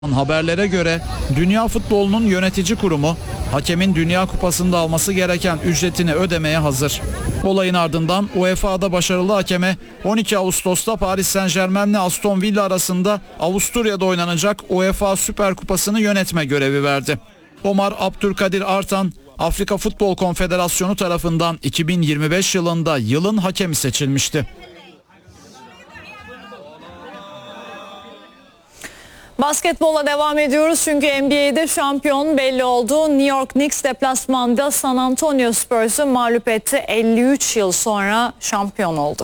Haberlere göre Dünya Futbolu'nun yönetici kurumu hakemin Dünya Kupası'nda alması gereken ücretini ödemeye hazır. Olayın ardından UEFA'da başarılı hakeme 12 Ağustos'ta Paris Saint-Germain'le Aston Villa arasında Avusturya'da oynanacak UEFA Süper Kupası'nı yönetme görevi verdi. Omar Abdülkadir Artan, Afrika Futbol Konfederasyonu tarafından 2025 yılında yılın hakemi seçilmişti. Basketbola devam ediyoruz çünkü NBA'de şampiyon belli oldu. New York Knicks deplasmanda San Antonio Spurs'u mağlup etti. 53 yıl sonra şampiyon oldu.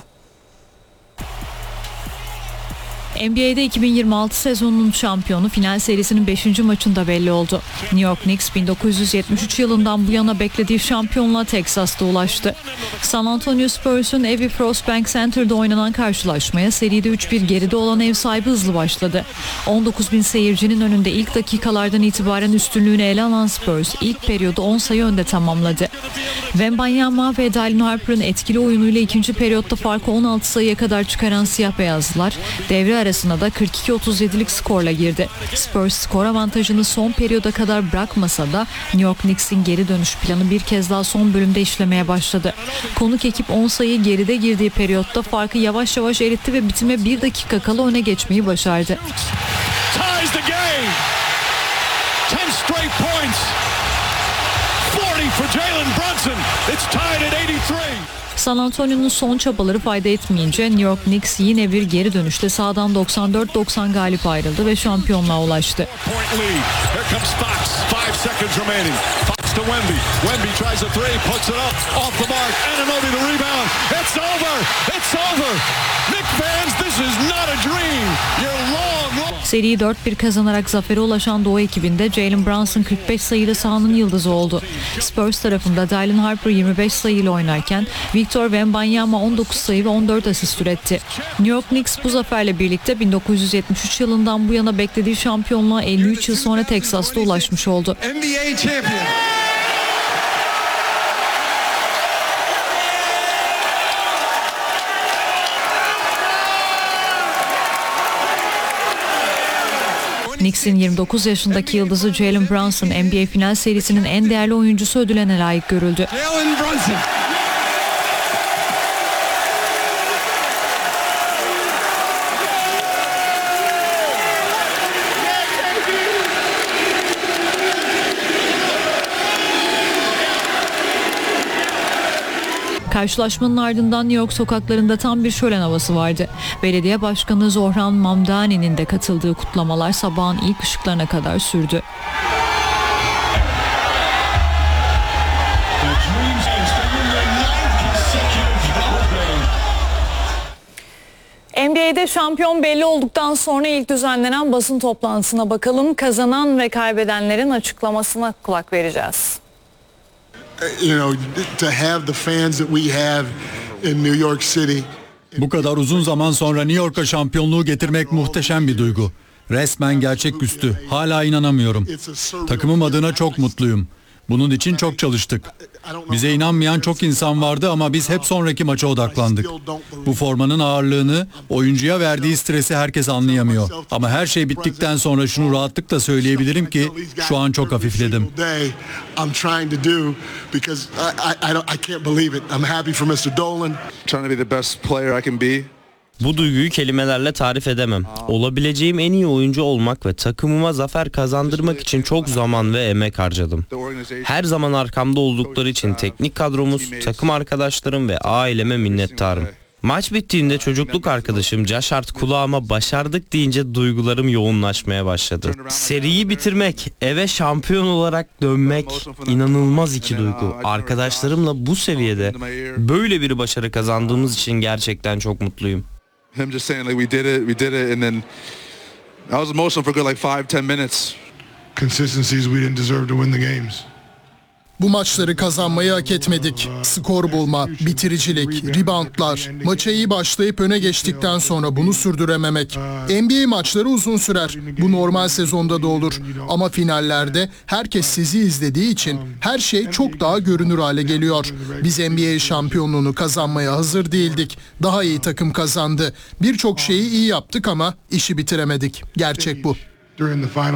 NBA'de 2026 sezonunun şampiyonu final serisinin 5. maçında belli oldu. New York Knicks 1973 yılından bu yana beklediği şampiyonluğa Teksas'ta ulaştı. San Antonio Spurs'un evi Frost Bank Center'da oynanan karşılaşmaya seride 3-1 geride olan ev sahibi hızlı başladı. 19.000 seyircinin önünde ilk dakikalardan itibaren üstünlüğünü ele alan Spurs ilk periyodu 10 sayı önde tamamladı. Wembanyama ve Dylan Harper'ın etkili oyunuyla ikinci periyotta farkı 16 sayıya kadar çıkaran siyah beyazlılar devre arasına da 42-37'lik skorla girdi. Spurs skor avantajını son periyoda kadar bırakmasa da New York Knicks'in geri dönüş planı bir kez daha son bölümde işlemeye başladı. Konuk ekip 10 sayı geride girdiği periyotta farkı yavaş yavaş eritti ve bitime 1 dakika kala öne geçmeyi başardı. San Antonio'nun son çabaları fayda etmeyince New York Knicks yine bir geri dönüşte sahadan 94-90 galip ayrıldı ve şampiyonluğa ulaştı. Seriyi 4-1 kazanarak zafere ulaşan Doğu ekibinde Jalen Brunson 45 sayıyla sahanın yıldızı oldu. Spurs tarafında Dylan Harper 25 sayıyla oynarken Victor Wembanyama 19 sayı ve 14 asist üretti. New York Knicks bu zaferle birlikte 1973 yılından bu yana beklediği şampiyonluğa 53 yıl sonra Teksas'ta ulaşmış oldu. NBA champion. Knicks'in 29 yaşındaki yıldızı Jalen Brunson NBA final serisinin en değerli oyuncusu ödülüne layık görüldü. Jalen Brunson. Karşılaşmanın ardından New York sokaklarında tam bir şölen havası vardı. Belediye Başkanı Zohran Mamdani'nin de katıldığı kutlamalar sabahın ilk ışıklarına kadar sürdü. NBA'de şampiyon belli olduktan sonra ilk düzenlenen basın toplantısına bakalım. Kazanan ve kaybedenlerin açıklamasına kulak vereceğiz. To have the fans that we have in New York City. Bu kadar uzun zaman sonra New York'a şampiyonluğu getirmek muhteşem bir duygu. Resmen gerçeküstü. Hala inanamıyorum. Takımım adına çok mutluyum. Bunun için çok çalıştık. Bize inanmayan çok insan vardı ama biz hep sonraki maça odaklandık. Bu formanın ağırlığını, oyuncuya verdiği stresi herkes anlayamıyor. Ama her şey bittikten sonra şunu rahatlıkla söyleyebilirim ki şu an çok hafifledim. Bu duyguyu kelimelerle tarif edemem. Olabileceğim en iyi oyuncu olmak ve takımıma zafer kazandırmak için çok zaman ve emek harcadım. Her zaman arkamda oldukları için teknik kadromuz, takım arkadaşlarım ve aileme minnettarım. Maç bittiğinde çocukluk arkadaşım Josh Hart kulağıma başardık deyince duygularım yoğunlaşmaya başladı. Seriyi bitirmek, eve şampiyon olarak dönmek inanılmaz iki duygu. Arkadaşlarımla bu seviyede böyle bir başarı kazandığımız için gerçekten çok mutluyum. Him just saying like we did it, and then I was emotional for a good like 5-10 minutes. Consistencies we didn't deserve to win the games. Bu maçları kazanmayı hak etmedik. Skor bulma, bitiricilik, reboundlar, maça iyi başlayıp öne geçtikten sonra bunu sürdürememek. NBA maçları uzun sürer. Bu normal sezonda da olur. Ama finallerde herkes sizi izlediği için her şey çok daha görünür hale geliyor. Biz NBA şampiyonluğunu kazanmaya hazır değildik. Daha iyi takım kazandı. Birçok şeyi iyi yaptık ama işi bitiremedik. Gerçek bu. during the final.